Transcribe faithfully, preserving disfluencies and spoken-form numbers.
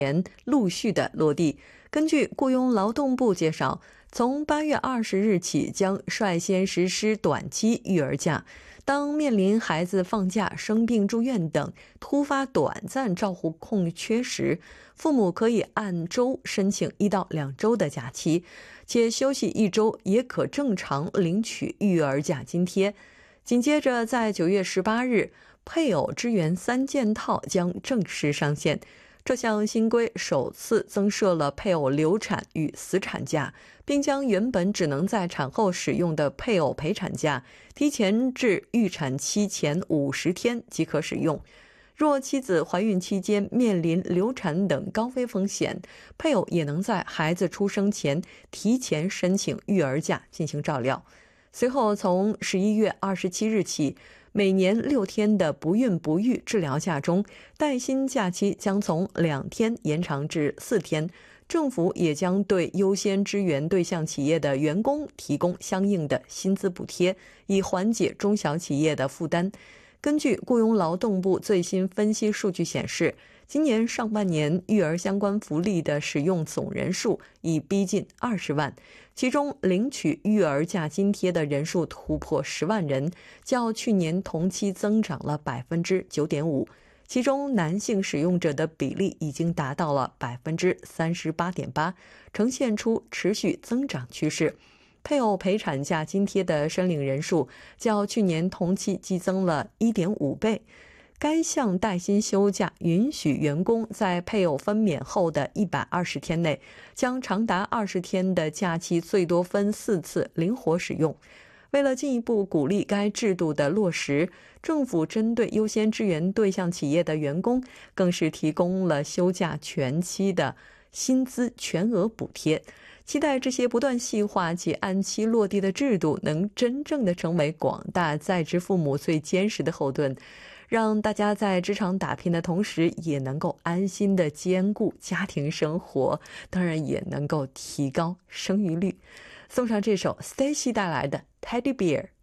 年陆续的落地。根据雇佣劳动部介绍，从八月二十日起将率先实施短期育儿假。当面临孩子放假、生病住院等突发短暂照护空缺时，父母可以按周申请一到两周的假期，且休息一周也可正常领取育儿假津贴。紧接着，在九月十八日，配偶支援三件套将正式上线。这项新规首次增设了配偶流产与死产假，并将原本只能在产后使用的配偶陪产假提前至预产期前五十天即可使用。若妻子怀孕期间面临流产等高危风险，配偶也能在孩子出生前提前申请育儿假进行照料。随后，从十一月二十七日起，每年六天的不孕不育治疗假中，带薪假期将从两天延长至四天。政府也将对优先支援对象企业的员工提供相应的薪资补贴，以缓解中小企业的负担。根据雇佣劳动部最新分析数据显示，今年上半年育儿相关福利的使用总人数已逼近二十万，其中领取育儿假津贴的人数突破十万人，较去年同期增长了 百分之九点五， 其中男性使用者的比例已经达到了 百分之三十八点八， 呈现出持续增长趋势。配偶陪产假津贴的申领人数较去年同期激增了 一点五倍。该项带薪休假允许员工在配偶分娩后的一百二十天内，将长达二十天的假期最多分四次灵活使用。为了进一步鼓励该制度的落实，政府针对优先支援对象企业的员工，更是提供了休假全期的薪资全额补贴。期待这些不断细化且按期落地的制度能真正的成为广大在职父母最坚实的后盾，让大家在职场打拼的同时也能够安心的兼顾家庭生活，当然也能够提高生育率。送上这首 Stacy 带来的 Teddy Bear。